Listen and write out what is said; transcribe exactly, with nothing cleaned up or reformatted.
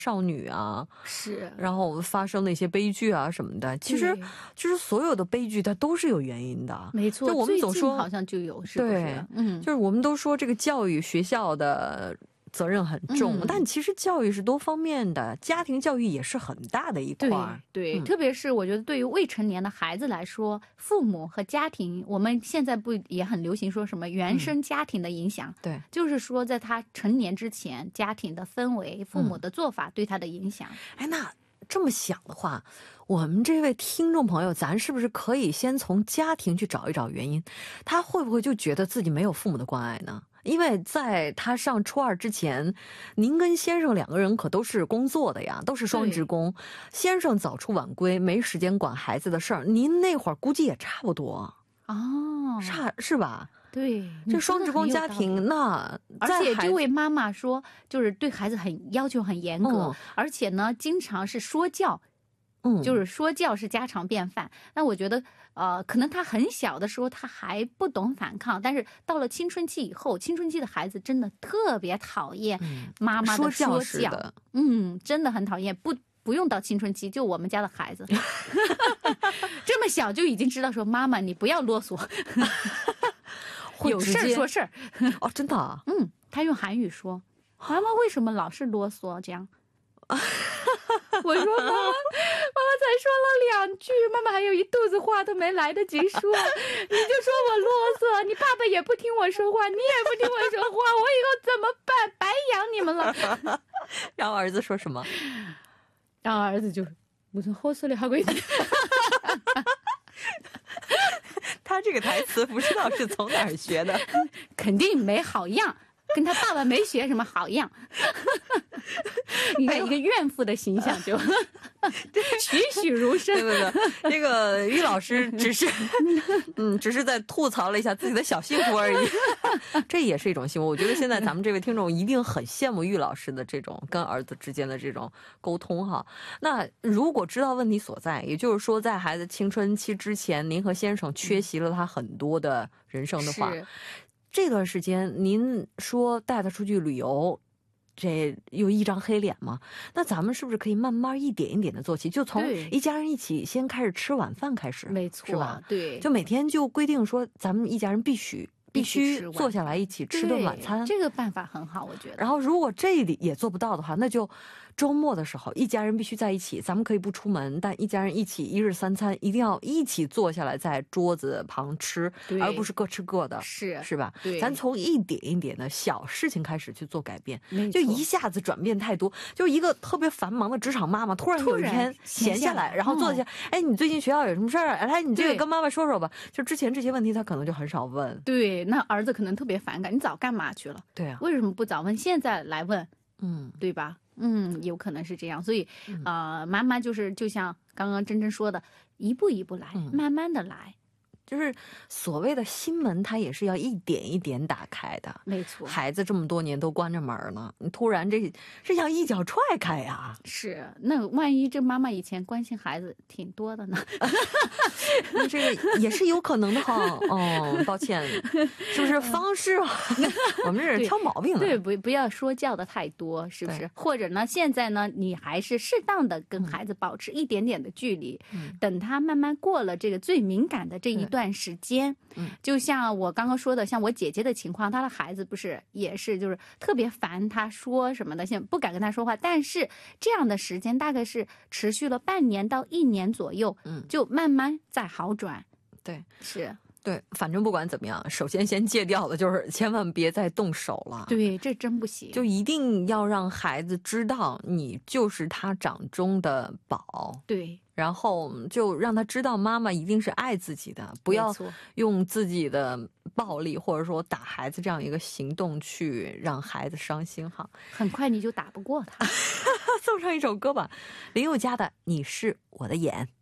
少女啊， 是， 然后发生的一些悲剧啊什么的，其实其实所有的悲剧它都是有原因的。 没错， 就我们总说最近好像就有，是不是？ 对， 嗯， 就是我们都说这个教育学校的责任很重， 嗯但其实教育是多方面的，家庭教育也是很大的一块儿。 对对、 嗯特别是我觉得对于未成年的孩子来说，父母和家庭，我们现在不也很流行说什么原生家庭的影响、 对， 就是说在他成年之前，家庭的氛围、父母的做法对他的影响。 哎，那这么想的话，我们这位听众朋友，咱是不是可以先从家庭去找一找原因？他会不会就觉得自己没有父母的关爱呢？因为在他上初二之前，您跟先生两个人可都是工作的呀，都是双职工。先生早出晚归，没时间管孩子的事儿，您那会儿估计也差不多哦， 差是吧？ 对， 这双职工家庭，那而且这位妈妈说，就是对孩子很要求很严格、嗯，而且呢，经常是说教。嗯，就是说教是家常便饭。那我觉得，呃，可能他很小的时候他还不懂反抗，但是到了青春期以后，青春期的孩子真的特别讨厌妈妈的说教，嗯，说教嗯真的很讨厌。不不用到青春期，就我们家的孩子，这么小就已经知道说妈妈你不要啰嗦，有事儿说事儿。 哦，真的、啊？ 嗯，他用韩语说，妈妈为什么老是啰嗦这样？我说妈妈，妈妈才说了两句，妈妈还有一肚子话都没来得及说，你就说我啰嗦，你爸爸也不听我说话，你也不听我说话，我以后怎么办？白养你们了。 然后儿子说什么？ 然后儿子就我说好死了，好鬼子。 他这个台词不知道是从哪儿学的， 肯定没好样。跟他爸爸没学什么好样，你看一个怨妇的形象就栩栩如生。 对对对，这个于老师只是嗯，只是在吐槽了一下自己的小幸福而已，这也是一种幸福。我觉得现在咱们这位听众一定很羡慕于老师的这种跟儿子之间的这种沟通哈。那如果知道问题所在，也就是说在孩子青春期之前，您和先生缺席了他很多的人生的话。这段时间您说带他出去旅游，这有一张黑脸吗？那咱们是不是可以慢慢一点一点的做起，就从一家人一起先开始吃晚饭开始， 没错， 是吧？ 对， 就每天就规定说咱们一家人必须必须坐下来一起吃顿晚餐， 这个办法很好，我觉得。 然后如果这里也做不到的话，那就周末的时候一家人必须在一起，咱们可以不出门，但一家人一起一日三餐一定要一起坐下来在桌子旁吃，而不是各吃各的， 是是吧？ 对， 咱从一点一点的小事情开始去做改变，就一下子转变太多，就一个特别繁忙的职场妈妈突然有一天闲下来，然后坐下，哎、嗯，你最近学校有什么事儿？来，你这个跟妈妈说说吧。就之前这些问题，他可能就很少问。 对，那儿子可能特别反感，你早干嘛去了？ 对啊， 为什么不早问？现在来问， 嗯， 对吧？嗯，有可能是这样，所以，嗯、呃，妈妈就是就像刚刚珍珍说的，一步一步来，嗯、慢慢的来。 就是所谓的心门，它也是要一点一点打开的。 没错， 孩子这么多年都关着门呢，你突然这是想一脚踹开呀？ 是，那万一这妈妈以前关心孩子挺多的呢？ 那这个也是有可能的哈。哦，抱歉，是不是方式啊？我们这是挑毛病的。 对，不不要说教的太多，是不是？或者呢，现在呢，你还是适当的跟孩子保持一点点的距离，嗯、等他慢慢过了这个最敏感的这一段。段时间，就像我刚刚说的，像我姐姐的情况，她的孩子不是也是就是特别烦她说什么的，现在不敢跟她说话，但是这样的时间大概是持续了半年到一年左右，嗯，就慢慢在好转。 对， 是。 对，反正不管怎么样，首先先戒掉的就是千万别再动手了。 对，这真不行。 就一定要让孩子知道你就是他掌中的宝。 对， 然后就让他知道妈妈一定是爱自己的，不要用自己的暴力或者说打孩子这样一个行动去让孩子伤心哈。 很快你就打不过他。 送上一首歌吧，林宥嘉的《你是我的眼》。